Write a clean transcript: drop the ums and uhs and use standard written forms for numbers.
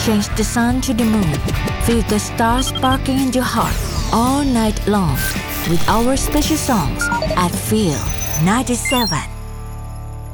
Change the sun to the moon. Feel the stars sparkling in your heart all night long with our special songs at Feel 97.